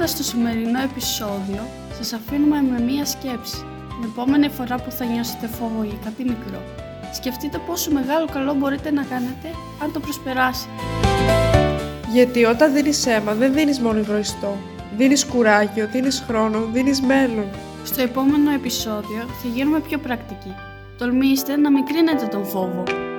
Τελειώνοντας το σημερινό επεισόδιο, σας αφήνουμε με μία σκέψη. Την επόμενη φορά που θα νιώσετε φόβο για κάτι μικρό, σκεφτείτε πόσο μεγάλο καλό μπορείτε να κάνετε αν το προσπεράσετε. Γιατί όταν δίνεις αίμα δεν δίνεις μόνο υγροιστό. Δίνεις κουράγιο, δίνεις χρόνο, δίνεις μέλλον. Στο επόμενο επεισόδιο θα γίνουμε πιο πρακτικοί. Τολμήστε να μικρύνετε τον φόβο.